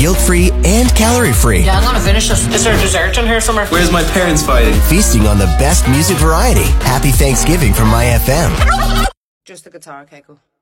guilt-free and calorie-free. Yeah, I'm gonna finish it. Is there a dessert in here somewhere? Where's my parents fighting? Feasting on the best music variety. Happy Thanksgiving from My FM. Just the guitar, Keiko.